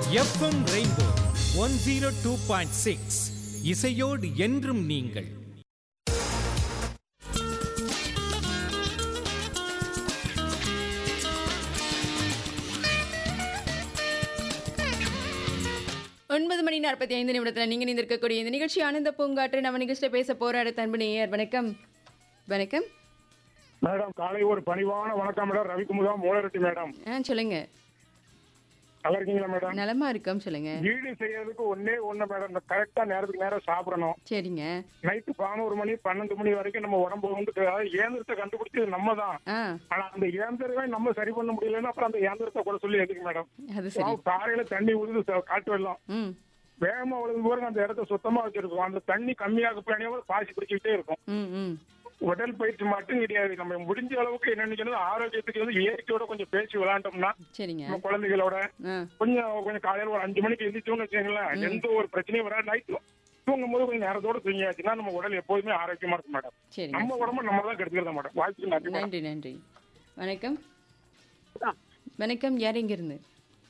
FM rainbow 102.6 இசையோடு என்றும் நீங்கள். 9:45 நீங்க நிந்திருக்கக்கூடிய இந்த நிகழ்ச்சி ஆனந்த பூங்காற்று. நம்ம நிகழ்ச்சியில பேச போற அடுத்த அன்பு நேயர். வணக்கம். வணக்கம் மேடம், காலை ஒரு பணிவான வணக்கம் மேடம். ரவிக்குமுதா மூலரெட்டி மேடம். சொல்லுங்க. நல்லா இருக்கீங்களா மேடம்? நலமா இருக்கோம், சொல்லுங்க. வீடு செய்யறதுக்கு ஒண்ணு மேடம், கரெக்டா நேரத்துக்கு நேரம் சாப்பிடணும். சரிங்க. நைட்டு 11 மணி 12 மணி வரைக்கும் நம்ம உடம்பு வந்து இயந்திரத்தை கண்டுபிடிச்சது நம்ம தான். ஆனா அந்த இயந்திரமே நம்ம சரி பண்ண முடியலன்னா அப்புறம் அந்த இயந்திரத்தை கூட சொல்லி எதுக்கு மேடம்? அது சரி. காரையில தண்ணி உழுது காட்டு வெள்ளம் வேகமா உழுது போறது, அந்த இடத்த சுத்தமா வச்சிருக்கோம். அந்த தண்ணி கம்மியாக பிள்ளைங்க பாசி பிடிச்சிக்கிட்டே இருக்கும். உடல் பயிற்சி மட்டும் கிடையாது, நம்ம முடிஞ்ச அளவுக்கு என்ன ஆரோக்கியத்துக்கு வந்து இயற்கையோட கொஞ்சம் பேசி விளையாண்டோம்னா நம்ம குழந்தைகளோட கொஞ்சம் காலையில ஒரு 5 மணிக்கு எந்திரிச்சோம்னு வச்சுங்களேன், எந்த ஒரு பிரச்சனையும் வராது. நைட்டு தூங்கும் போது கொஞ்சம் நேரத்தோட தூங்கியாச்சுன்னா நம்ம உடல் எப்போதுமே ஆரோக்கியமா இருக்கும் மேடம். நம்ம உடம்பு நம்ம தான் கெடுத்துக்கிறத மேடம். வாழ்க்கை நன்றி. நன்றி. வணக்கம். வணக்கம். யார் எங்க இருந்து?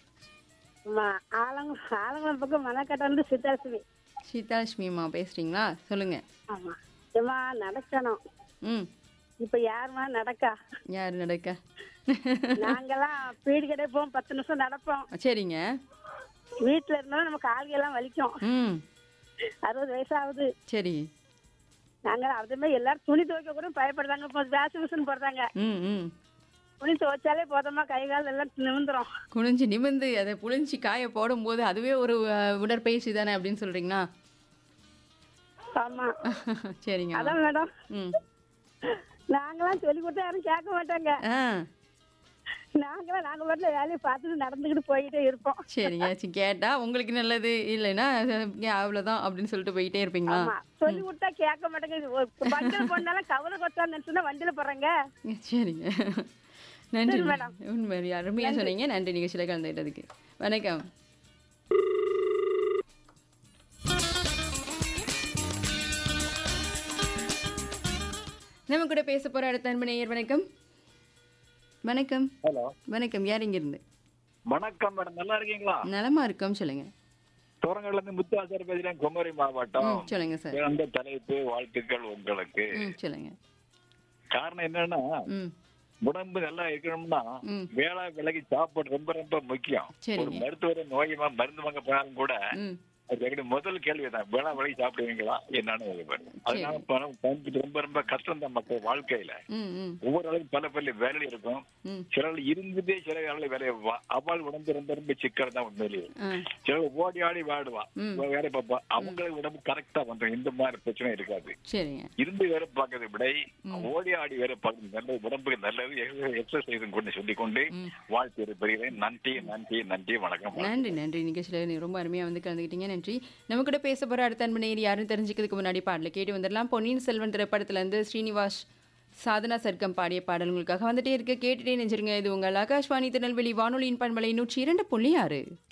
ஆலங்குளம் பக்கம் மலைக்கட்டாந்து சீதாலட்சுமி. சீதாலட்சுமிமா பேசுறீங்களா? சொல்லுங்க. ஆமா, நடக்கணும். இப்ப யாருமா நடக்கா? யாரு நடக்கா? நாங்கெல்லாம் பீடி கிடைப்போம், 10 நிமிஷம் நடப்போம். சரிங்க. வீட்டுல இருந்தாலும் நம்ம கால்கையெல்லாம் வலிக்கும். 60 வயசாகுது. சரி. நாங்க அதுமே எல்லாரும் துணி துவைக்க கூட பயப்படுறாங்க. இப்போ வாஷிங் மிஷின் போடுறாங்க. துணி துவைச்சாலே போதமா கை கால் எல்லாம் நிமிந்துரும். குனிஞ்சு நிமிந்து அதை புளிஞ்சு காய போடும் போது அதுவே ஒரு உடற்பயிற்சி தானே அப்படின்னு சொல்றீங்களா? ஆமா. சரிங்க. அதான் மேடம், நாங்களாம் சொல்லி கொடுத்தா யாரும் கேட்க மாட்டாங்க. நாங்க பாட்டுல வேலையை பார்த்துட்டு நடந்துக்கிட்டு போயிட்டே இருப்போம். சரிங்க. கேட்டா உங்களுக்கு நல்லது, இல்லைன்னா அவ்வளவுதான் அப்படின்னு சொல்லிட்டு போயிட்டே இருப்பீங்களா? சொல்லி கொடுத்தா கேட்க மாட்டேங்க. வண்டியில போனாலும் கவலை கொத்தான்னு நினைச்சுன்னா வண்டியில போறாங்க. சரிங்க. நன்றி மேடம். உண்மை அருமையா சொன்னீங்க. நன்றி நிகழ்ச்சியில கலந்துக்கிட்டதுக்கு. வணக்கம். நம்ம கூட பேச போற அடுத்த அன்பு நேயர். வணக்கம். வணக்கம். ஹலோ. வணக்கம். யார் இங்க இருந்து? வணக்கம் மேடம், நல்லா இருக்கீங்களா? நலமா இருக்கோம், சொல்லுங்க. தோரங்கள்ல இருந்து முத்து ஆசார் பேசுறேன், குமரி மாவட்டம். சொல்லுங்க சார். அந்த தலைப்பு வாழ்த்துக்கள் உங்களுக்கு. சொல்லுங்க. காரணம் என்னன்னா, உடம்பு நல்லா இருக்கணும்னா வேளா விலகி சாப்பாடு ரொம்ப ரொம்ப முக்கியம். ஒரு மருத்துவரை நோயமா மருந்து வாங்க போனாலும் கூட அது முதல் கேள்விதான், வேளா விலகி சாப்பிடுவீங்களா என்னன்னு. அதனால பணம் ரொம்ப ரொம்ப கஷ்டம் தான் மக்கள் வாழ்க்கையில. ஒவ்வொரு அளவுக்கு பல பல வேலை இருக்கும். சிலர் இருந்துட்டே சில வேலையை அவள் உடம்பு ரொம்ப ரொம்ப சிக்கல் தான் உண்மையிலேயே. சிலர் ஓடி ஆடி வாடுவான், வேலை பார்ப்பா, அவங்களுக்கு உடம்பு கரெக்டா வந்துடும். இந்த மாதிரி பிரச்சனை இருக்காது. இருந்து வேலை பார்க்கறதை விட ஓடி ஆடி வேலை பார்க்கறது நல்லது, உடம்புக்கு நல்லது. எக்ஸசைஸ் கொண்டு சொல்லிக்கொண்டு வாழ்த்து பெறுகிறேன். நன்றி நன்றி நன்றி. வணக்கம். நன்றி. நன்றி. நிகழ்ச்சியில ரொம்ப அருமையா வந்து கலந்துக்கிட்டீங்க. நன்றி. நம்ம கூட பேச போற அடுத்த அன்பு நேயர் யாருன்னு தெரிஞ்சுக்கிறதுக்கு முன்னாடி பாடல கேட்டு வந்துடலாம். பொன்னியின் செல்வன் திரைப்படத்துல இருந்து ஸ்ரீனிவாஸ் சாதனா சர்க்கம் பாடிய பாடல் உங்களுக்காக வந்துட்டே இருக்கு. கேட்டுட்டே நெஞ்சிருங்க. இது உங்கள் ஆகாஷ்வாணி திருநெல்வேலி வானொலியின் பண்பலை 102.6.